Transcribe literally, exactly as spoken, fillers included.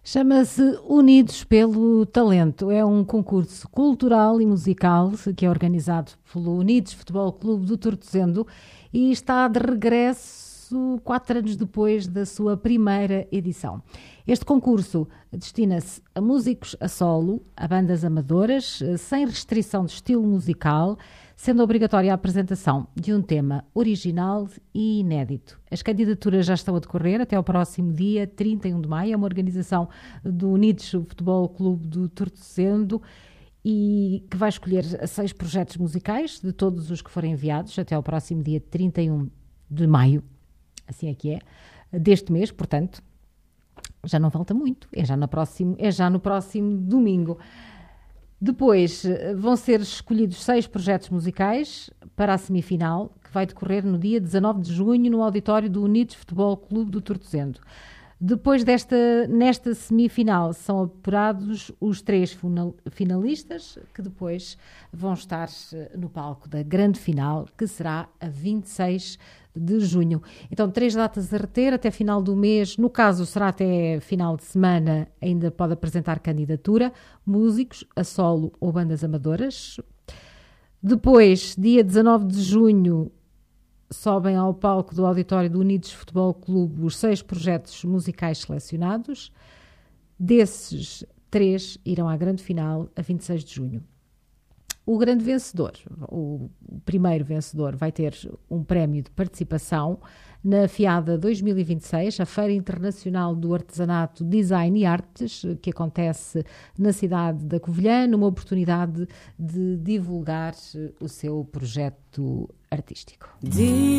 Chama-se Unidos pelo Talento. É um concurso cultural e musical que é organizado pelo Unidos Futebol Clube do Tortozendo e está de regresso quatro anos depois da sua primeira edição. Este concurso destina-se a músicos a solo, a bandas amadoras, sem restrição de estilo musical, sendo obrigatória a apresentação de um tema original e inédito. As candidaturas já estão a decorrer até ao próximo dia trinta e um de maio. É uma organização do Unidos Futebol Clube do Tortozendo e que vai escolher seis projetos musicais de todos os que forem enviados até ao próximo dia trinta e um de maio. Assim é que é, deste mês, portanto, já não falta muito, é já no próximo, é já no próximo domingo. Depois vão ser escolhidos seis projetos musicais para a semifinal, que vai decorrer no dia dezanove de junho no auditório do Unidos Futebol Clube do Tortozendo. Depois desta, nesta semifinal são apurados os três finalistas, que depois vão estar no palco da grande final, que será a vinte e seis de junho. Então, três datas a reter até final do mês. No caso, será até final de semana, ainda pode apresentar candidatura, músicos a solo ou bandas amadoras. Depois, dia dezanove de junho, sobem ao palco do auditório do Unidos Futebol Clube os seis projetos musicais selecionados. Desses, três irão à grande final a vinte e seis de junho. O grande vencedor, o primeiro vencedor, vai ter um prémio de participação na FIADA dois mil e vinte e seis, a Feira Internacional do Artesanato, Design e Artes, que acontece na cidade da Covilhã, numa oportunidade de divulgar o seu projeto artístico.